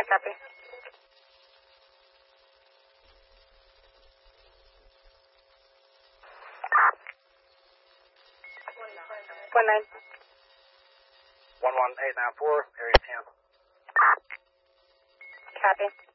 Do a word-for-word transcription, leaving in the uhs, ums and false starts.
I copy. One nine. One one eight nine four, area ten. Copy.